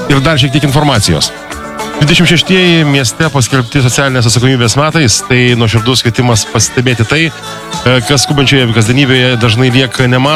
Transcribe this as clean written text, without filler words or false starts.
Ir dar šiek tiek informacijos. 26-ieji mieste paskelbti socialinės atsakomybės metais, tai nuoširdus kvietimas pastebėti tai, kas skubančioje kasdienybėje dažnai lieka nematoma.